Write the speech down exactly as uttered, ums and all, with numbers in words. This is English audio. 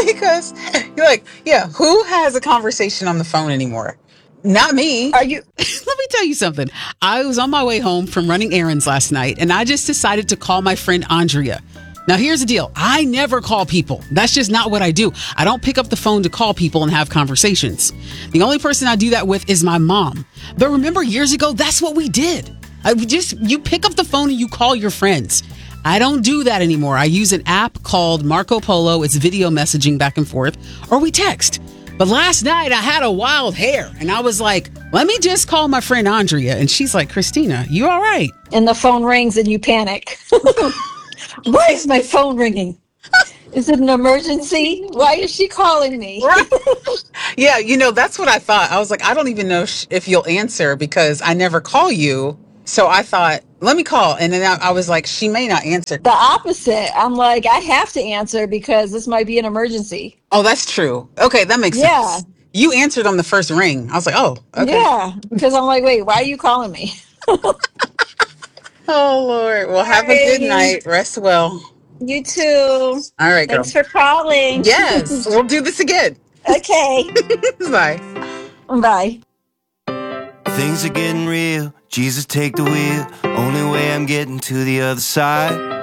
because you're like, yeah, who has a conversation on the phone anymore? Not me. Are you? Let me tell you something. I was on my way home from running errands last night, and I just decided to call my friend Andrea. Now, here's the deal. I never call people. That's just not what I do. I don't pick up the phone to call people and have conversations. The only person I do that with is my mom. But remember, years ago, that's what we did. I just, you pick up the phone and you call your friends. I don't do that anymore. I use an app called Marco Polo. It's video messaging back and forth, or we text. But last night I had a wild hair and I was like, let me just call my friend Andrea. And she's like, Christina, you all right? And the phone rings and you panic. Why is my phone ringing? Is it an emergency? Why is she calling me? Right. Yeah, you know, that's what I thought. I was like, I don't even know sh- if you'll answer because I never call you. So I thought, let me call. And then I, I was like, she may not answer. The opposite. I'm like, I have to answer because this might be an emergency. Oh, that's true. Okay, that makes Yeah. sense. You answered on the first ring. I was like, oh, okay. Yeah, because I'm like, wait, why are you calling me? Oh, Lord. Well, have a good night. Rest well. You too. All right, girl. Thanks for calling. Yes, we'll do this again. Okay. Bye. Bye. Things are getting real. Jesus, take the wheel. Only way I'm getting to the other side.